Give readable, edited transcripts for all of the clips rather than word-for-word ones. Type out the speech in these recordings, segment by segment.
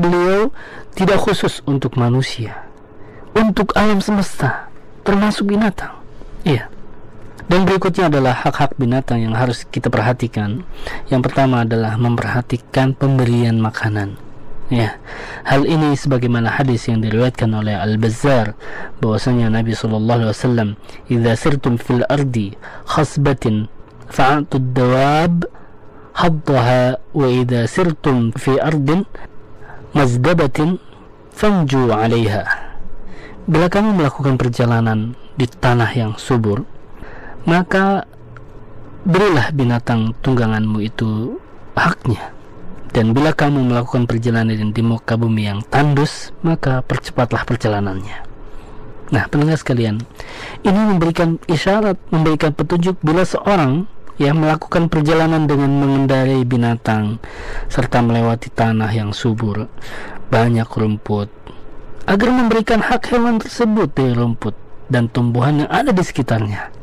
beliau tidak khusus untuk manusia, untuk alam semesta, termasuk binatang. Iya. Dan berikutnya adalah hak-hak binatang yang harus kita perhatikan. Yang pertama adalah memperhatikan pemberian makanan. Ya, hal ini sebagaimana hadis yang diriwayatkan oleh Al-Bazzar bahwasanya Nabi SAW, "Idza sirtum fil ardi khasbatin fa'atu ad-dawab haddaha wa idza sirtum fi ardin mazdabatin famju 'alaiha." Bila kamu melakukan perjalanan di tanah yang subur, maka berilah binatang tungganganmu itu haknya. Dan bila kamu melakukan perjalanan di muka bumi yang tandus, maka percepatlah perjalanannya. Nah, pendengar sekalian, ini memberikan isyarat, memberikan petunjuk bila seorang yang melakukan perjalanan dengan mengendarai binatang serta melewati tanah yang subur, banyak rumput, agar memberikan hak hewan tersebut dari rumput dan tumbuhan yang ada di sekitarnya.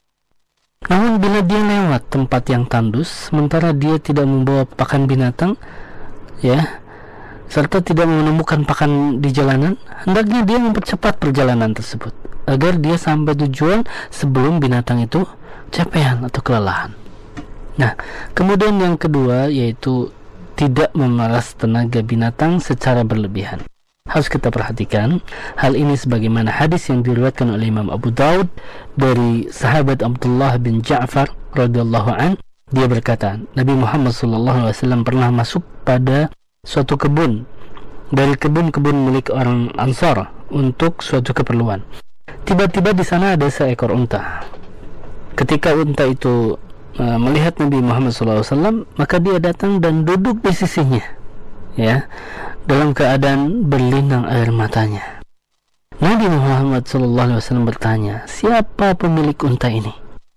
Namun bila dia lewat tempat yang tandus, sementara dia tidak membawa pakan binatang, ya, serta tidak menemukan pakan di jalanan, hendaknya dia mempercepat perjalanan tersebut agar dia sampai tujuan sebelum binatang itu capean atau kelelahan. Nah, kemudian yang kedua yaitu tidak memeras tenaga binatang secara berlebihan. Harus kita perhatikan hal ini sebagaimana hadis yang diriwayatkan oleh Imam Abu Daud dari sahabat Abdullah bin Ja'far radhiyallahu an. Dia berkata, Nabi Muhammad SAW pernah masuk pada suatu kebun dari kebun-kebun milik orang Ansar untuk suatu keperluan. Tiba-tiba di sana ada seekor unta. Ketika unta itu melihat Nabi Muhammad SAW, maka dia datang dan duduk di sisinya, ya, dalam keadaan berlinang air matanya. Nabi Muhammad SAW bertanya, "Siapa pemilik unta ini?"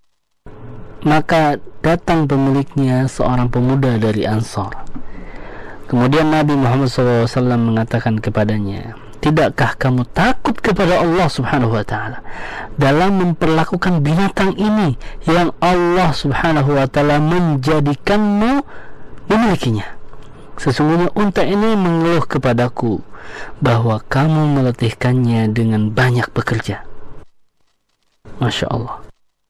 Maka datang pemiliknya, seorang pemuda dari Ansar. Kemudian Nabi Muhammad SAW mengatakan kepadanya, "Tidakkah kamu takut kepada Allah Subhanahu wa Ta'ala dalam memperlakukan binatang ini yang Allah Subhanahu wa Ta'ala menjadikanmu memilikinya? Sesungguhnya unta ini mengeluh kepadaku bahwa kamu meletihkannya dengan banyak bekerja." Masya Allah.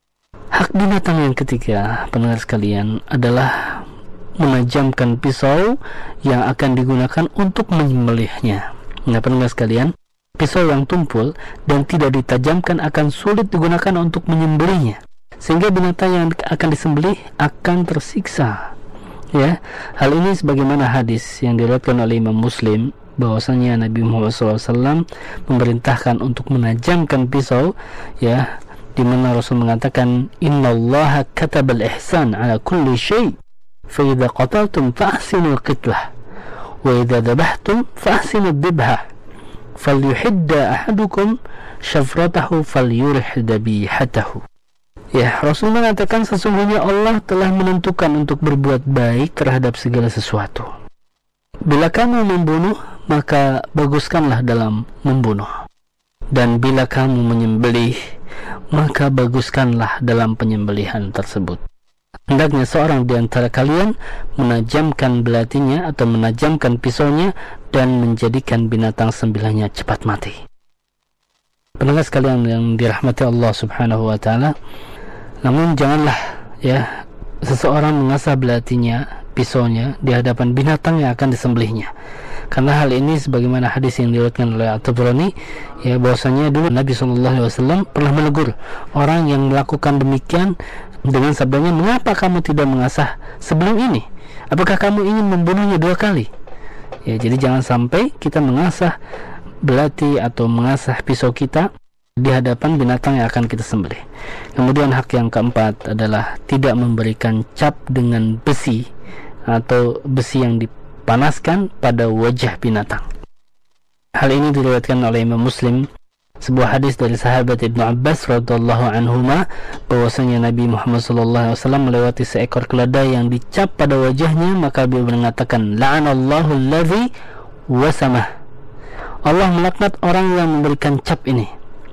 Hak binatang yang ketiga, pendengar sekalian, adalah menajamkan pisau yang akan digunakan untuk menyembelihnya. Nah, pendengar sekalian, pisau yang tumpul dan tidak ditajamkan akan sulit digunakan untuk menyembelihnya, sehingga binatang yang akan disembelih akan tersiksa. Ya, hal ini sebagaimana hadis yang diriwayatkan oleh Imam Muslim bahwasanya Nabi Muhammad SAW memerintahkan untuk menajamkan pisau, ya, di mana Rasul mengatakan, "Innallaha katabal ihsan ala kulli syai', fa idza qataltum fahsinul qitlah, wa idza dhabhtum fahsinud dhibhah, falyuhidda ahadukum syafratahu falyurih dhabihatahu." Ya, Rasul mengatakan sesungguhnya Allah telah menentukan untuk berbuat baik terhadap segala sesuatu. Bila kamu membunuh, maka baguskanlah dalam membunuh. Dan bila kamu menyembelih, maka baguskanlah dalam penyembelihan tersebut. Hendaknya seorang di antara kalian menajamkan belatinya atau menajamkan pisaunya dan menjadikan binatang sembelihnya cepat mati. Pendengar sekalian yang dirahmati Allah Subhanahu wa Ta'ala, namun janganlah, ya, seseorang mengasah belatinya, pisaunya di hadapan binatang yang akan disembelihnya. Karena hal ini sebagaimana hadis yang diriwayatkan oleh At-Tabrani, ya, bahwasanya dulu Nabi SAW pernah menegur orang yang melakukan demikian dengan sabdanya, "Mengapa kamu tidak mengasah sebelum ini? Apakah kamu ingin membunuhnya 2 kali?" Ya, jadi jangan sampai kita mengasah belati atau mengasah pisau kita di hadapan binatang yang akan kita sembelih. Kemudian hak yang keempat adalah tidak memberikan cap dengan besi atau besi yang dipanaskan pada wajah binatang. Hal ini diriwayatkan oleh Imam Muslim, sebuah hadis dari sahabat Ibnu Abbas radhiyallahu anhuma bahwasanya Nabi Muhammad SAW melewati seekor keledai yang dicap pada wajahnya, maka beliau mengatakan, "La'anallahu alladhi wasamah." Allah melaknat orang yang memberikan cap ini.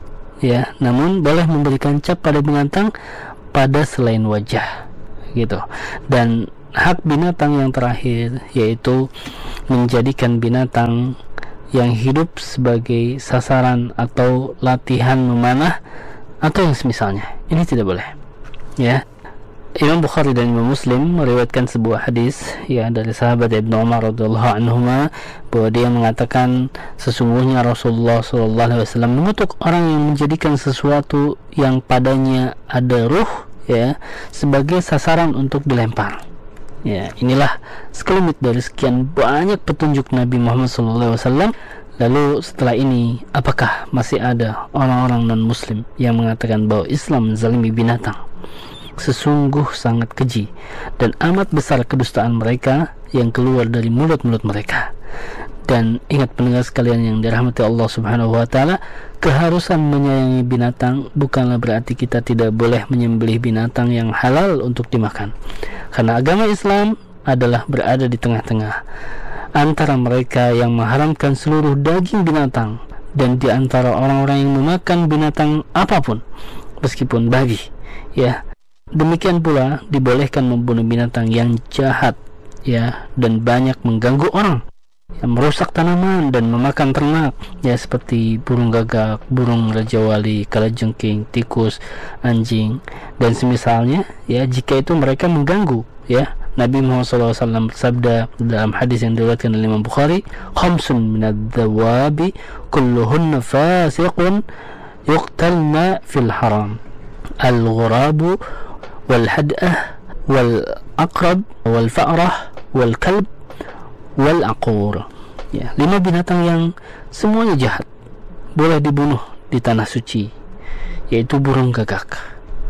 Ya, namun boleh memberikan cap pada binatang pada selain wajah, gitu. Dan hak binatang yang terakhir, yaitu menjadikan binatang yang hidup sebagai sasaran atau latihan memanah atau yang semisalnya. Ini tidak boleh, ya. Imam Bukhari dan Imam Muslim meriwayatkan sebuah hadis, ya, dari sahabat Ibnu Umar radhiyallahu anhuma, bahwa dia mengatakan sesungguhnya Rasulullah SAW mengutuk orang yang menjadikan sesuatu yang padanya ada ruh, ya, sebagai sasaran untuk dilempar. Ya, inilah sekelumit dari sekian banyak petunjuk Nabi Muhammad SAW. Lalu setelah ini, apakah masih ada orang-orang non-Muslim yang mengatakan bahwa Islam menzalimi binatang? Sesungguh sangat keji dan amat besar kedustaan mereka yang keluar dari mulut-mulut mereka. Dan ingat pendengar sekalian yang dirahmati Allah Subhanahu wa taala, keharusan menyayangi binatang bukanlah berarti kita tidak boleh menyembelih binatang yang halal untuk dimakan. Karena agama Islam adalah berada di tengah-tengah antara mereka yang mengharamkan seluruh daging binatang dan di antara orang-orang yang memakan binatang apapun meskipun babi, ya. Demikian pula dibolehkan membunuh binatang yang jahat, ya, dan banyak mengganggu orang, yang merusak tanaman dan memakan ternak, ya, seperti burung gagak, burung raja wali, kalajengking, tikus, anjing, dan semisalnya, ya, jika itu mereka mengganggu, ya. Nabi Muhammad SAW bersabda dalam hadis yang diriwayatkan oleh Imam Bukhari, "Khamsun minadz-dzawabi kulluhunna fasiqun yuqtalna fil haram. Al-ghurabu wal-had'ah wal-aqrab wal-fa'rah wal-kalb wal-aqur." Ya, 5 binatang yang semuanya jahat, boleh dibunuh di tanah suci, yaitu burung gagak,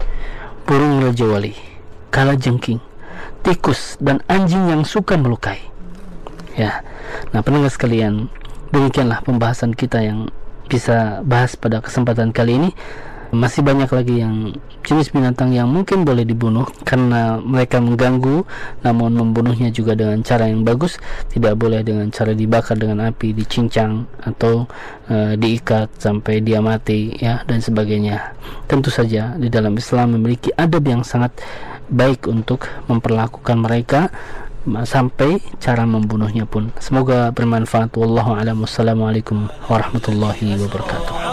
burung raja wali, kalajengking, tikus, dan anjing yang suka melukai. Ya. Nah, pendengar sekalian, demikianlah pembahasan kita yang bisa bahas pada kesempatan kali ini. Masih banyak lagi yang jenis binatang yang mungkin boleh dibunuh karena mereka mengganggu, namun membunuhnya juga dengan cara yang bagus. Tidak boleh dengan cara dibakar dengan api, dicincang, atau diikat sampai dia mati, ya, dan sebagainya. Tentu saja di dalam Islam memiliki adab yang sangat baik untuk memperlakukan mereka sampai cara membunuhnya pun. Semoga bermanfaat. Wallahu a'lam. Wassalamualaikum warahmatullahi wabarakatuh.